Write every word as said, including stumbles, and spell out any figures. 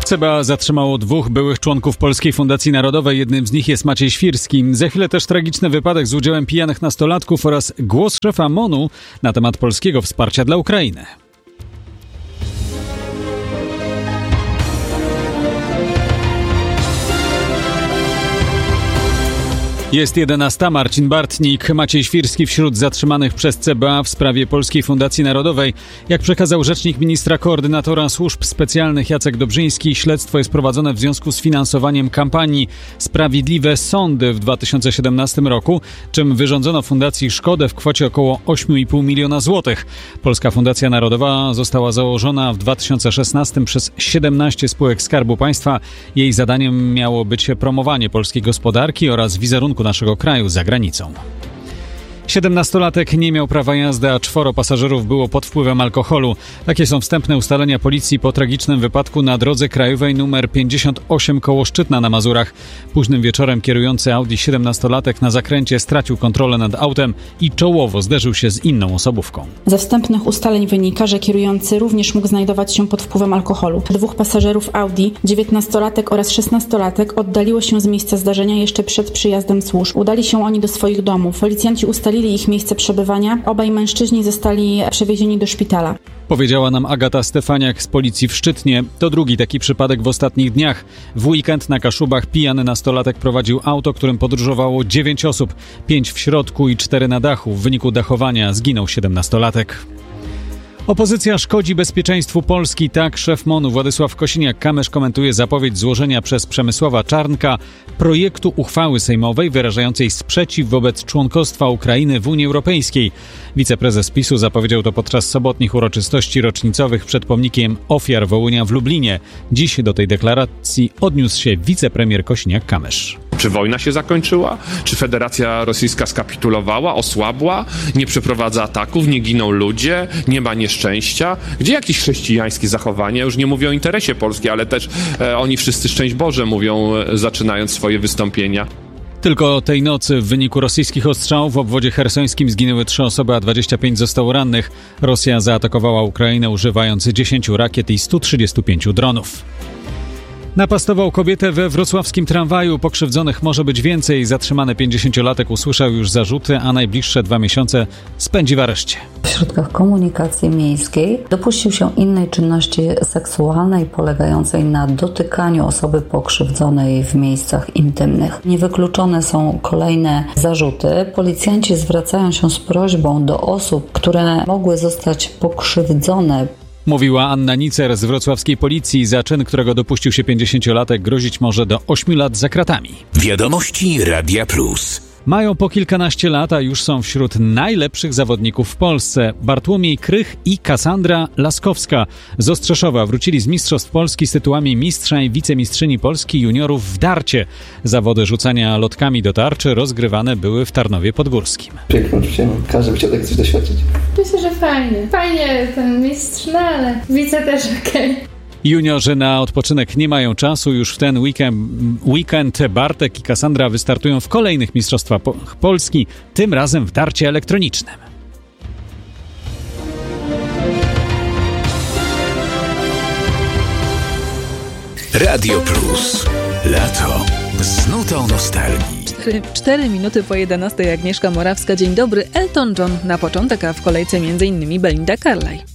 C B A zatrzymało dwóch byłych członków Polskiej Fundacji Narodowej. Jednym z nich jest Maciej Świrski. Za chwilę też tragiczny wypadek z udziałem pijanych nastolatków oraz głos szefa M O N-u na temat polskiego wsparcia dla Ukrainy. Jest jedenasta. Marcin Bartnik. Maciej Świrski wśród zatrzymanych przez C B A w sprawie Polskiej Fundacji Narodowej. Jak przekazał rzecznik ministra koordynatora służb specjalnych Jacek Dobrzyński, śledztwo jest prowadzone w związku z finansowaniem kampanii Sprawiedliwe Sądy w dwa tysiące siedemnastym roku, czym wyrządzono fundacji szkodę w kwocie około osiem i pół miliona złotych. Polska Fundacja Narodowa została założona w dwa tysiące szesnastym przez siedemnaście spółek Skarbu Państwa. Jej zadaniem miało być promowanie polskiej gospodarki oraz wizerunku naszego kraju za granicą. siedemnastolatek nie miał prawa jazdy, a czworo pasażerów było pod wpływem alkoholu. Takie są wstępne ustalenia policji po tragicznym wypadku na drodze krajowej nr pięćdziesiąt osiem koło Szczytna na Mazurach. Późnym wieczorem kierujący Audi siedemnastolatek na zakręcie stracił kontrolę nad autem i czołowo zderzył się z inną osobówką. Ze wstępnych ustaleń wynika, że kierujący również mógł znajdować się pod wpływem alkoholu. Dwóch pasażerów Audi, dziewiętnastolatek oraz szesnastolatek, oddaliło się z miejsca zdarzenia jeszcze przed przyjazdem służb. Udali się oni do swoich domów. Policjanci ustalili ich miejsce przebywania. Obaj mężczyźni zostali przewiezieni do szpitala. Powiedziała nam Agata Stefaniak z policji w Szczytnie. To drugi taki przypadek w ostatnich dniach. W weekend na Kaszubach pijany nastolatek prowadził auto, którym podróżowało dziewięć osób. Pięć w środku i cztery na dachu. W wyniku dachowania zginął siedemnastolatek. Opozycja szkodzi bezpieczeństwu Polski. Tak szef M O N-u Władysław Kosiniak-Kamysz komentuje zapowiedź złożenia przez Przemysława Czarnka projektu uchwały sejmowej wyrażającej sprzeciw wobec członkostwa Ukrainy w Unii Europejskiej. Wiceprezes PiSu zapowiedział to podczas sobotnich uroczystości rocznicowych przed pomnikiem ofiar Wołynia w Lublinie. Dziś do tej deklaracji odniósł się wicepremier Kosiniak-Kamysz. Czy wojna się zakończyła? Czy Federacja Rosyjska skapitulowała, osłabła? Nie przeprowadza ataków, nie giną ludzie, nie ma nieszczęścia? Gdzie jakieś chrześcijańskie zachowania? Już nie mówię o interesie Polski, ale też e, oni wszyscy szczęść Boże mówią, e, zaczynając swoje wystąpienia. Tylko tej nocy w wyniku rosyjskich ostrzałów w obwodzie chersońskim zginęły trzy osoby, a dwadzieścia pięć zostało rannych. Rosja zaatakowała Ukrainę używając dziesięciu rakiet i stu trzydziestu pięciu dronów. Napastował kobietę we wrocławskim tramwaju. Pokrzywdzonych może być więcej. Zatrzymany pięćdziesięciolatek usłyszał już zarzuty, a najbliższe dwa miesiące spędzi w areszcie. W środkach komunikacji miejskiej dopuścił się innej czynności seksualnej polegającej na dotykaniu osoby pokrzywdzonej w miejscach intymnych. Niewykluczone są kolejne zarzuty. Policjanci zwracają się z prośbą do osób, które mogły zostać pokrzywdzone. Mówiła Anna Nicer z wrocławskiej policji. Za czyn, którego dopuścił się pięćdziesięciolatek, grozić może do ośmiu lat za kratami. Wiadomości Radia Plus. Mają po kilkanaście lat, a już są wśród najlepszych zawodników w Polsce. Bartłomiej Krych i Kasandra Laskowska z Ostrzeszowa wrócili z Mistrzostw Polski z tytułami mistrza i wicemistrzyni Polski juniorów w darcie. Zawody rzucania lotkami do tarczy rozgrywane były w Tarnowie Podgórskim. Piękne uczucie, no. Każdy by chciał takie coś doświadczyć. Myślę, że fajnie. Fajnie ten mistrz, no ale wice też okej. Okay. Juniorzy na odpoczynek nie mają czasu. Już w ten weekend, weekend Bartek i Kasandra wystartują w kolejnych Mistrzostwach Polski, tym razem w darcie elektronicznym. Radio Plus. Lato. Z nutą nostalgii. Cztery minuty po jedenastej. Agnieszka Morawska. Dzień dobry. Elton John na początek, a w kolejce między innymi Belinda Carlisle.